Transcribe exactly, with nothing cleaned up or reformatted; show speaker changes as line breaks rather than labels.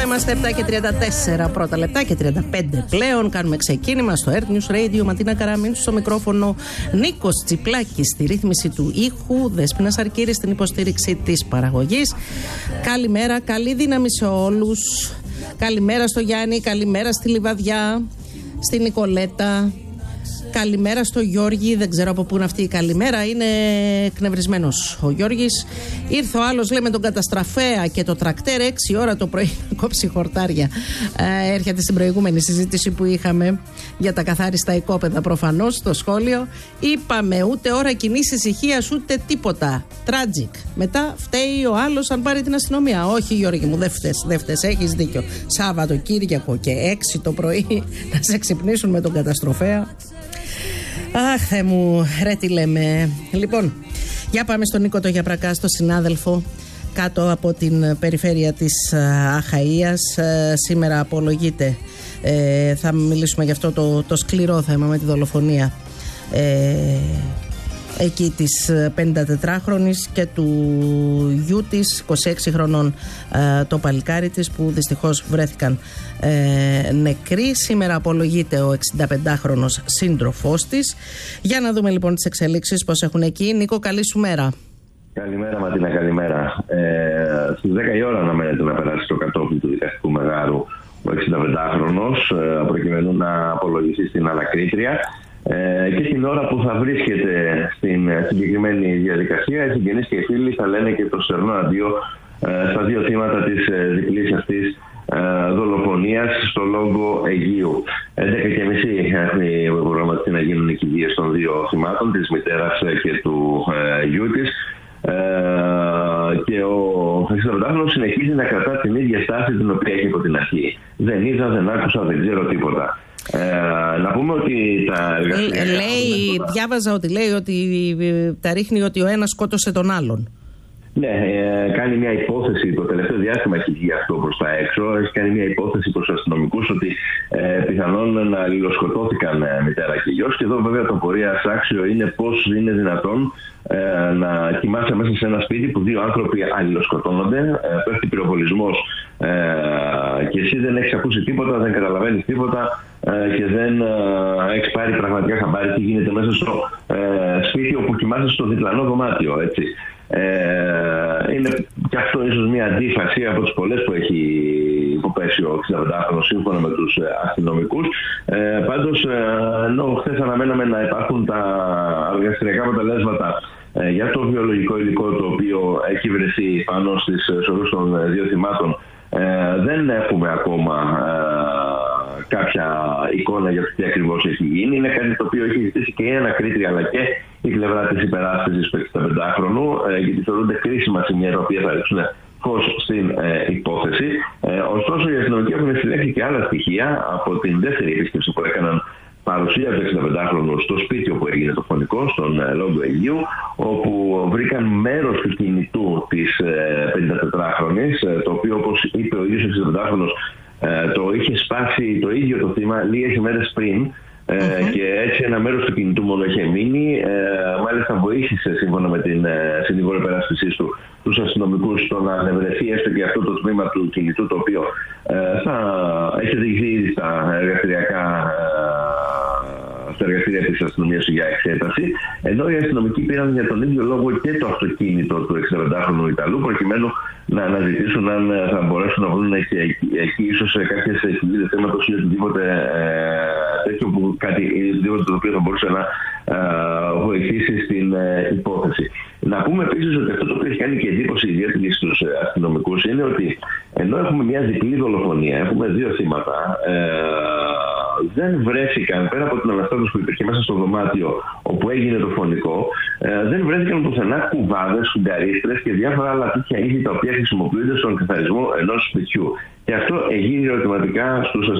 είμαστε επτά και τριάντα τέσσερα πρώτα λεπτά και τριάντα πέντε πλέον. Κάνουμε ξεκίνημα στο Earth News Radio. Ματίνα Καραμίνου στο μικρόφωνο, Νίκος Τσιπλάκης στη ρύθμιση του ήχου, Δέσποινα Σαρκύρη στην υποστήριξη της παραγωγής. Καλημέρα, καλή δύναμη σε όλους. Καλημέρα στο Γιάννη, καλημέρα στη Λιβαδιά, στη Νικολέτα. Καλημέρα στο Γιώργη, δεν ξέρω από πού είναι αυτή η καλημέρα, είναι εκνευρισμένος ο Γιώργης. Ήρθε ο άλλος, λέει, με τον καταστραφέα και το τρακτέρ έξι ώρα το πρωί να κόψει χορτάρια. Ε, έρχεται στην προηγούμενη συζήτηση που είχαμε για τα καθάριστα οικόπεδα προφανώς στο σχόλιο. Είπαμε ούτε ώρα κοινής ησυχίας ούτε τίποτα. Tragic. Μετά φταίει ο άλλος αν πάρει την αστυνομία. Όχι Γιώργη μου, δεν φταίς, δεν φταίς, έχεις δίκιο. Σάββατοκύριακο και έξι το πρωί να σε ξυπνήσουν με τον καταστροφέα. Αχ, Θεέ μου, ρε τι λέμε. Λοιπόν, για πάμε στον Νίκο το Γιαπρακά, στο συνάδελφο κάτω από την περιφέρεια της Αχαΐας. Ε, σήμερα απολογείται. Ε, θα μιλήσουμε για αυτό το, το σκληρό θέμα με τη δολοφονία ε, εκεί της πενηντατετράχρονης και του γιού της, είκοσι έξι χρονών, ε, το παλικάρι της, που δυστυχώς βρέθηκαν ε, νεκροί. Σήμερα απολογείται ο εξηνταπεντάχρονος σύντροφός της. Για να δούμε λοιπόν τις εξελίξεις πώς έχουν εκεί. Νίκο, καλή σου μέρα.
Καλημέρα Ματίνα, καλημέρα. Ε, στις δέκα η ώρα αναμένεται να περάσει το κατόφλι του δικαστικού μεγάρου ο εξηνταπεντάχρονος, ε, προκειμένου να απολογηθεί στην ανακρίτρια. Ε, και την ώρα που θα βρίσκεται στην συγκεκριμένη διαδικασία, οι συγγενείς και οι φίλοι θα λένε και το στερνό αντίο ε, στα δύο θύματα της ε, διπλής αυτής ε, δολοφονίας στο Λόγκο Αιγείου. έντεκα και μισή έχει προγραμματιστεί να γίνουν οι κηδείες των δύο θυμάτων, της μητέρας και του ε, γιού της. Ε, και ο εξηνταπεντάχρονος συνεχίζει να κρατά την ίδια στάση την οποία έχει από την αρχή. Δεν είδα, δεν άκουσα, δεν ξέρω τίποτα. Ε, να πούμε ότι τα εργαστήρια...
Λέει,
τώρα...
διάβαζα ότι λέει ότι τα ρίχνει ότι ο ένας σκότωσε τον άλλον.
Ναι, ε, κάνει μια υπόθεση, το τελευταίο διάστημα έχει βγει αυτό προς τα έξω, έχει κάνει μια υπόθεση προς τους αστυνομικούς ότι ε, πιθανόν να αλληλοσκοτώθηκαν ε, μητέρα και γιος. Και εδώ βέβαια το πορεία άξιο είναι πώς είναι δυνατόν ε, να κοιμάσαι μέσα σε ένα σπίτι που δύο άνθρωποι αλληλοσκοτώνονται, ε, πέφτει πυροβολισμός ε, και εσύ δεν έχεις ακούσει τίποτα, δεν καταλαβαίνεις τίποτα ε, και δεν ε, έχεις πάρει πραγματικά χαμπάρι τι γίνεται μέσα στο ε, σπίτι όπου κοιμάσαι στο διπλανό δωμάτιο, έτσι. Ε, είναι και αυτό ίσως μια αντίφαση από τις πολλές που έχει υποπέσει ο εξηνταπεντάχρονος σύμφωνα με τους αστυνομικούς. Ε, πάντως, ε, ενώ χθες αναμέναμε να υπάρχουν τα εργαστηριακά αποτελέσματα ε, για το βιολογικό υλικό το οποίο έχει βρεθεί πάνω στις σωρούς των δύο θυμάτων, ε, δεν έχουμε ακόμα ε, κάποια εικόνα για το τι ακριβώς έχει γίνει. Είναι κάτι το οποίο έχει ζητήσει και η ανακρίτρια αλλά και η πλευρά της υπεράσπισης του εξηνταπεντάχρονου, ε, γιατί θεωρούνται κρίσιμα σημεία τα οποία θα ρίξουν φως στην ε, υπόθεση. Ε, ωστόσο, οι αστυνομικοί έχουν συλλέξει και άλλα στοιχεία από την δεύτερη επίσκεψη που έκαναν παρουσία του εξηνταπεντάχρονου στο σπίτι όπου έγινε το φωνικό, στον ε, Λόγκο Αιγείου, όπου βρήκαν μέρος του κινητού της ε, πενηντατετράχρονης, ε, το οποίο, όπως είπε ο ίδιος ο εξηνταπεντάχρονος, ε, το είχε σπάσει το ίδιο το θύμα λίγες ημέρες πριν. Ε, mm-hmm. Και έτσι ένα μέρος του κινητού μόνο είχε μείνει. Ε, μάλιστα βοήθησε, σύμφωνα με την ε, συνήγορο υπεράσπισης του, τους αστυνομικούς στο να ανεβρεθεί έστω και αυτό το τμήμα του κινητού, το οποίο ε, θα έχει οδηγηθεί ήδη στα εργαστηριακά ε, στα εργαστήρια της αστυνομίας για εξέταση, ενώ οι αστυνομικοί πήραν για τον ίδιο λόγο και το αυτοκίνητο του εξηνταπεντάχρονου Ιταλού, προκειμένου να αναζητήσουν αν θα μπορέσουν να βρουν και εκεί, εκεί ίσως κάποιες χιλίδες θέματος ή οτιδήποτε ε, τέτοιο που κάτι το οποίο θα μπορούσε να ε, βοηθήσει στην ε, υπόθεση. Να πούμε επίσης ότι αυτό το οποίο έχει κάνει και εντύπωση ιδιαίτερη στους αστυνομικούς είναι ότι ενώ έχουμε μια διπλή δολοφονία, έχουμε δύο θύματα, ε, δεν βρέθηκαν, πέρα από την αναστάτωση που υπήρχε μέσα στο δωμάτιο όπου έγινε το φωνικό, ε, δεν βρέθηκαν πουθενά κουβάδες, φουγκαρίστρες και διάφορα άλλα τέτοια είδη τα οποία χρησιμοποιούνται στον καθαρισμό ενός σπιτιού. Και αυτό εγείρει ερωτηματικά στους αστυνομικούς.